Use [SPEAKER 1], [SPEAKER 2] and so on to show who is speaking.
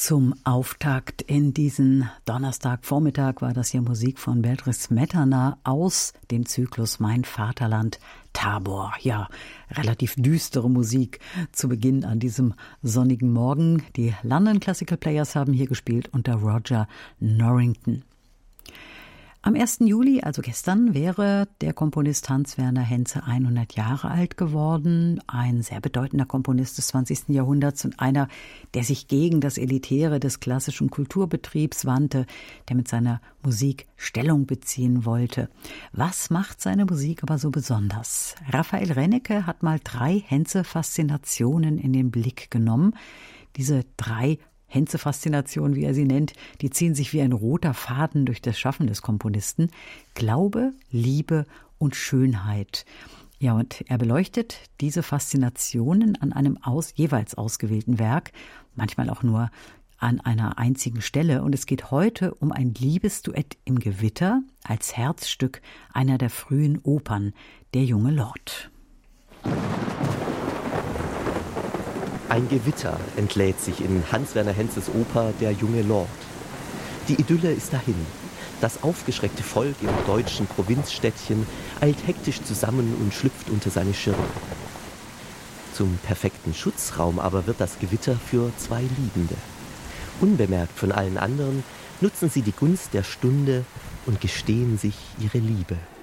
[SPEAKER 1] Zum Auftakt in diesen Donnerstagvormittag war das hier Musik von Bedřich Smetana aus dem Zyklus Mein Vaterland Tabor. Ja, relativ düstere Musik zu Beginn an diesem sonnigen Morgen. Die London Classical Players haben hier gespielt unter Roger Norrington. Am 1. Juli, also gestern, wäre der Komponist Hans-Werner Henze 100 Jahre alt geworden. Ein sehr bedeutender Komponist des 20. Jahrhunderts und einer, der sich gegen das Elitäre des klassischen Kulturbetriebs wandte, der mit seiner Musik Stellung beziehen wollte. Was macht seine Musik aber so besonders? Raphael Rennecke hat mal 3 Henze-Faszinationen in den Blick genommen. Diese 3 Henze-Faszination, wie er sie nennt, die ziehen sich wie ein roter Faden durch das Schaffen des Komponisten. Glaube, Liebe und Schönheit. Ja, und er beleuchtet diese Faszinationen an einem jeweils ausgewählten Werk, manchmal auch nur an einer einzigen Stelle. Und es geht heute um ein Liebesduett im Gewitter als Herzstück einer der frühen Opern, Der junge Lord.
[SPEAKER 2] Ein Gewitter entlädt sich in Hans-Werner Henzes Oper Der junge Lord. Die Idylle ist dahin. Das aufgeschreckte Volk im deutschen Provinzstädtchen eilt hektisch zusammen und schlüpft unter seine Schirme. Zum perfekten Schutzraum aber wird das Gewitter für 2 Liebende. Unbemerkt von allen anderen nutzen sie die Gunst der Stunde und gestehen sich ihre Liebe.